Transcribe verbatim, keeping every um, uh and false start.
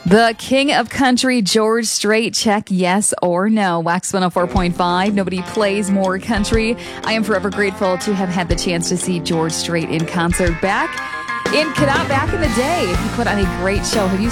The king of country, George Strait, check yes or no. Wax one oh four point five. Nobody plays more country. I am forever grateful to have had the chance to see George Strait in concert back in Cadott back in the day. He put on a great show. Have you